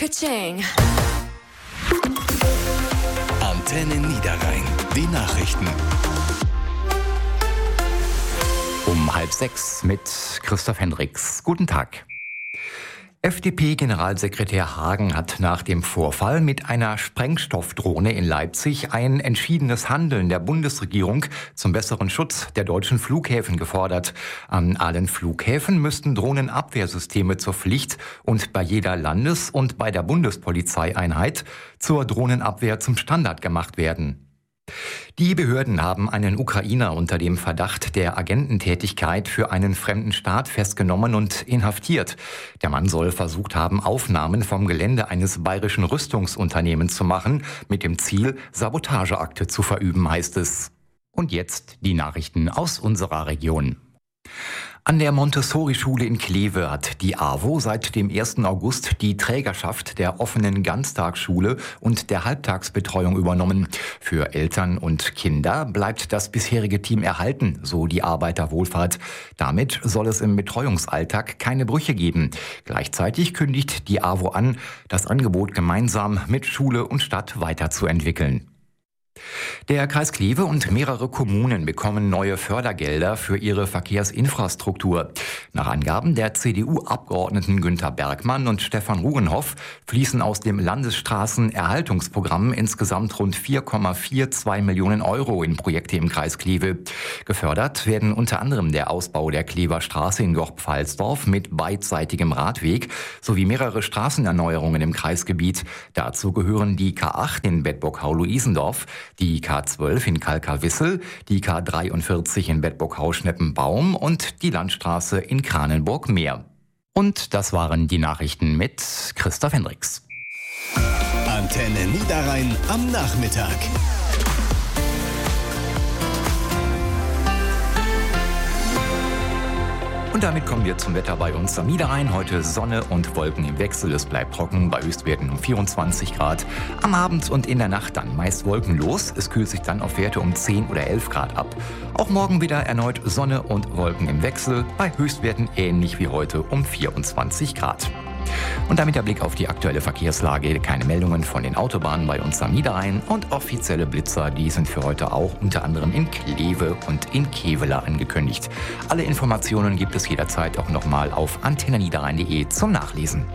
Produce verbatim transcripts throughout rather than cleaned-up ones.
Ka-ching. Antenne Niederrhein. Die Nachrichten. Um halb sechs mit Christoph Hendricks. Guten Tag. F D P-Generalsekretär Hagen hat nach dem Vorfall mit einer Sprengstoffdrohne in Leipzig ein entschiedenes Handeln der Bundesregierung zum besseren Schutz der deutschen Flughäfen gefordert. An allen Flughäfen müssten Drohnenabwehrsysteme zur Pflicht und bei jeder Landes- und bei der Bundespolizeieinheit zur Drohnenabwehr zum Standard gemacht werden. Die Behörden haben einen Ukrainer unter dem Verdacht der Agententätigkeit für einen fremden Staat festgenommen und inhaftiert. Der Mann soll versucht haben, Aufnahmen vom Gelände eines bayerischen Rüstungsunternehmens zu machen, mit dem Ziel, Sabotageakte zu verüben, heißt es. Und jetzt die Nachrichten aus unserer Region. An der Montessori-Schule in Kleve hat die AWO seit dem ersten August die Trägerschaft der offenen Ganztagsschule und der Halbtagsbetreuung übernommen. Für Eltern und Kinder bleibt das bisherige Team erhalten, so die Arbeiterwohlfahrt. Damit soll es im Betreuungsalltag keine Brüche geben. Gleichzeitig kündigt die AWO an, das Angebot gemeinsam mit Schule und Stadt weiterzuentwickeln. Der Kreis Kleve und mehrere Kommunen bekommen neue Fördergelder für ihre Verkehrsinfrastruktur. Nach Angaben der C D U-Abgeordneten Günther Bergmann und Stefan Rugenhoff fließen aus dem Landesstraßenerhaltungsprogramm insgesamt rund vier Komma zweiundvierzig Millionen Euro in Projekte im Kreis Kleve. Gefördert werden unter anderem der Ausbau der Klever Straße in Gorp-Pfalzdorf mit beidseitigem Radweg sowie mehrere Straßenerneuerungen im Kreisgebiet. Dazu gehören die K acht in Bedburg-Hau-Luisendorf, die K zwölf in Kalkar-Wissel, die K dreiundvierzig in Bedburg-Hau-Schneppenbaum und die Landstraße in Kranenburg-Meer. Und das waren die Nachrichten mit Christoph Hendricks. Antenne Niederrhein am Nachmittag. Und damit kommen wir zum Wetter bei uns am Niederrhein. Heute Sonne und Wolken im Wechsel. Es bleibt trocken bei Höchstwerten um vierundzwanzig Grad. Am Abend und in der Nacht dann meist wolkenlos. Es kühlt sich dann auf Werte um zehn oder elf Grad ab. Auch morgen wieder erneut Sonne und Wolken im Wechsel. Bei Höchstwerten ähnlich wie heute um vierundzwanzig Grad. Und damit der Blick auf die aktuelle Verkehrslage. Keine Meldungen von den Autobahnen bei uns am Niederrhein und offizielle Blitzer, die sind für heute auch unter anderem in Kleve und in Kevela angekündigt. Alle Informationen gibt es jederzeit auch nochmal auf antenne niederrhein punkt de zum Nachlesen.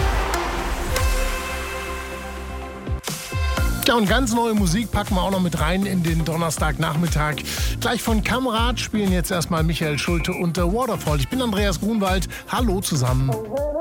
Ja, und ganz neue Musik packen wir auch noch mit rein in den Donnerstagnachmittag. Gleich von Kamerad spielen jetzt erstmal Michael Schulte und The Waterfall. Ich bin Andreas Grunwald. Hallo zusammen.